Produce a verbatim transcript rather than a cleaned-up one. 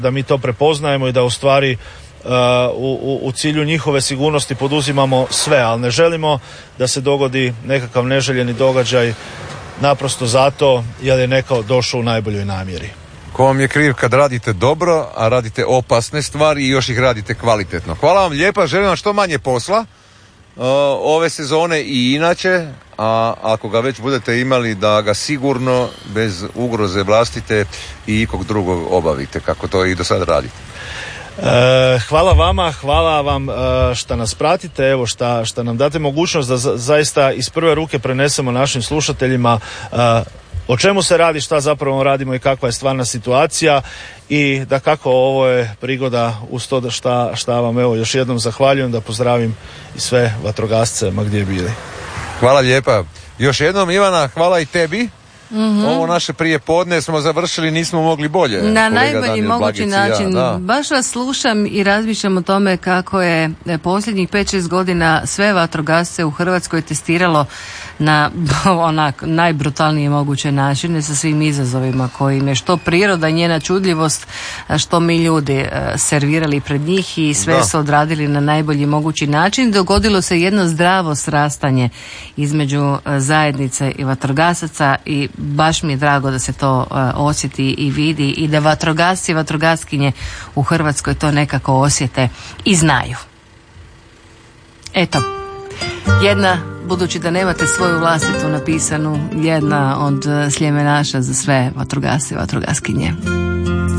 da mi to prepoznajemo i da u stvari Uh, u, u cilju njihove sigurnosti poduzimamo sve, ali ne želimo da se dogodi nekakav neželjeni događaj naprosto zato jer je neko došao u najboljoj namjeri. Ko vam je kriv kad radite dobro, a radite opasne stvari i još ih radite kvalitetno. Hvala vam lijepa, želim vam što manje posla uh, ove sezone i inače, a ako ga već budete imali, da ga sigurno bez ugroze vlastite i ikog drugog obavite, kako to i do sad radite. E, hvala vama, hvala vam e, što nas pratite, evo šta, šta nam date mogućnost da za, zaista iz prve ruke prenesemo našim slušateljima e, o čemu se radi, šta zapravo radimo i kakva je stvarna situacija i da kako ovo je prigoda uz to da šta, šta vam evo još jednom zahvaljujem, da pozdravim i sve vatrogasce ma gdje bili. Hvala lijepa. Još jednom Ivana, hvala i tebi. Mm-hmm. Ovo naše prije podne smo završili, nismo mogli bolje. Na najbolji mogući način. Ja, baš vas slušam i razmišljam o tome kako je posljednjih pet šest godina sve vatrogasce u Hrvatskoj testiralo na onak najbrutalnije moguće načine sa svim izazovima kojim je što priroda i njena čudljivost, što mi ljudi servirali pred njih i sve da. su odradili na najbolji mogući način. Dogodilo se jedno zdravo srastanje između zajednice i vatrogasaca i baš mi je drago da se to uh, osjeti i vidi i da vatrogasci i vatrogaskinje u Hrvatskoj to nekako osjete i znaju. Eto, jedna, budući da nemate svoju vlastitu napisanu, jedna od sljemenaša za sve vatrogasce i vatrogaskinje.